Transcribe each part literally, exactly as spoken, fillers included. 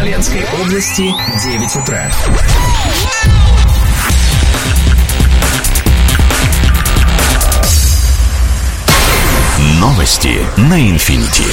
Смоленской области, девять утра. Новости на Инфинити.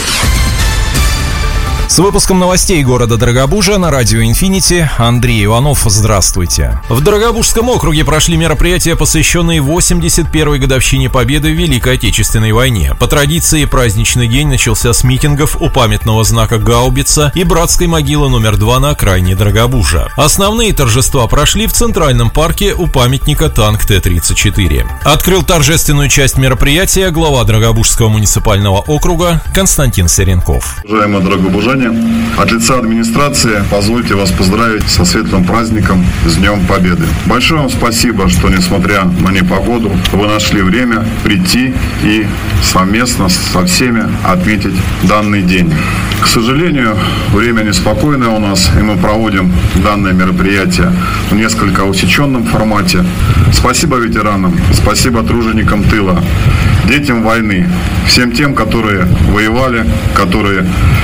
С выпуском новостей города Дорогобужа на радио «Инфинити» Андрей Иванов. Здравствуйте. В Дорогобужском округе прошли мероприятия, посвященные восемьдесят первой годовщине Победы в Великой Отечественной войне. По традиции, праздничный день начался с митингов у памятного знака «Гаубица» и братской могилы номер два на окраине Дорогобужа. Основные торжества прошли в Центральном парке у памятника танк Т тридцать четыре. Открыл торжественную часть мероприятия глава Дорогобужского муниципального округа Константин Серенков. Уважаемые дорогобужане, от лица администрации позвольте вас поздравить со светлым праздником, с Днем Победы. Большое вам спасибо, что, несмотря на непогоду, вы нашли время прийти и совместно со всеми отметить данный день. К сожалению, время неспокойное у нас, и мы проводим данное мероприятие в несколько усеченном формате. Спасибо ветеранам, спасибо труженикам тыла, детям войны, всем тем, которые воевали, которые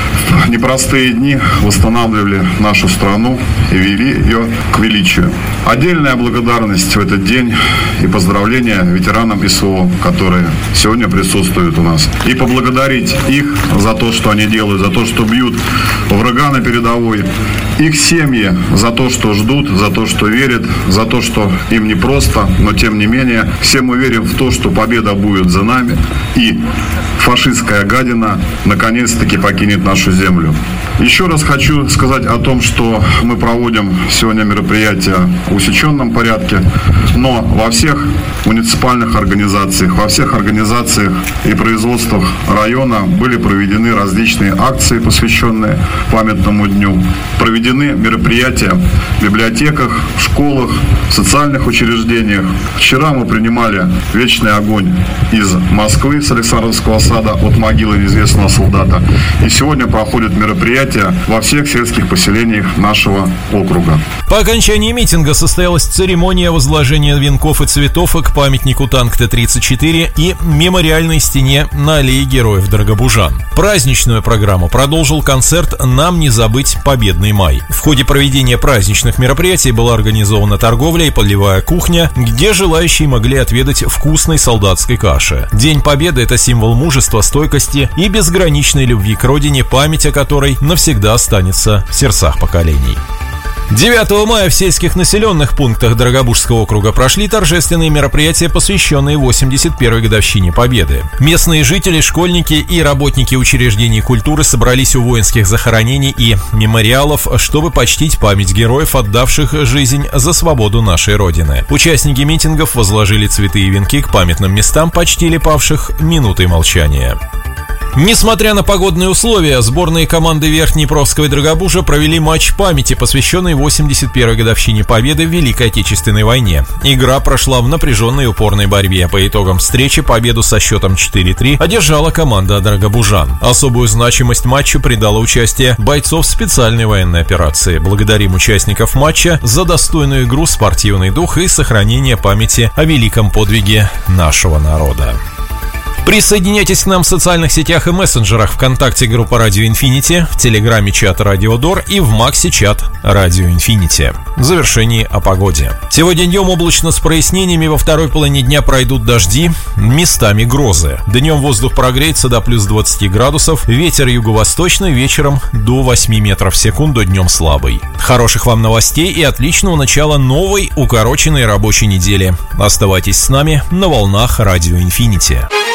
в непростые дни восстанавливали нашу страну и вели ее к величию. Отдельная благодарность в этот день и поздравления ветеранам СВО, которые сегодня присутствуют у нас. И поблагодарить их за то, что они делают, за то, что бьют врага на передовой, их семьи за то, что ждут, за то, что верят, за то, что им непросто, но тем не менее все мы верим в то, что победа будет за нами и фашистская гадина наконец-таки покинет нашу землю. Еще раз хочу сказать о том, что мы проводим сегодня мероприятие в усеченном порядке, но во всех муниципальных организациях, во всех организациях и производствах района были проведены различные акции, посвященные памятному дню. Проведены мероприятия в библиотеках, в школах, в социальных учреждениях. Вчера мы принимали вечный огонь из Москвы, с Александровского сада, от могилы неизвестного солдата. И сегодня проходят мероприятия во всех сельских поселениях нашего округа. По окончании митинга состоялась церемония возложения венков и цветов к памятнику танк Т тридцать четыре и мемориальной стене на аллее героев дорогобужан. Праздничную программу продолжил концерт «Нам не забыть Победный май». В ходе проведения праздничных мероприятий была организована торговля и полевая кухня, где желающие могли отведать вкусной солдатской каши. День Победы – это символ мужества, стойкости и безграничной любви к родине, память о которой навсегда останется в сердцах поколений. девятого мая в сельских населенных пунктах Дорогобужского округа прошли торжественные мероприятия, посвященные восемьдесят первой годовщине Победы. Местные жители, школьники и работники учреждений культуры собрались у воинских захоронений и мемориалов, чтобы почтить память героев, отдавших жизнь за свободу нашей Родины. Участники митингов возложили цветы и венки к памятным местам, почтили павших минутой молчания. Несмотря на погодные условия, сборные команды Верхнеднепровского и Дорогобужа провели матч памяти, посвященный восемьдесят первой годовщине Победы в Великой Отечественной войне. Игра прошла в напряженной и упорной борьбе. По итогам встречи победу со счетом четыре три одержала команда дорогобужан. Особую значимость матчу придало участие бойцов специальной военной операции. Благодарим участников матча за достойную игру, спортивный дух и сохранение памяти о великом подвиге нашего народа. Присоединяйтесь к нам в социальных сетях и мессенджерах: ВКонтакте группа Радио Инфинити, в Телеграме чат Радио Дор и в Максе чат Радио Инфинити. В завершении о погоде. Сегодня днем облачно с прояснениями, во второй половине дня пройдут дожди, местами грозы. Днем воздух прогреется до плюс двадцати градусов, ветер юго-восточный, вечером до восьми метров в секунду, днем слабый. Хороших вам новостей и отличного начала новой укороченной рабочей недели. Оставайтесь с нами на волнах Радио Инфинити.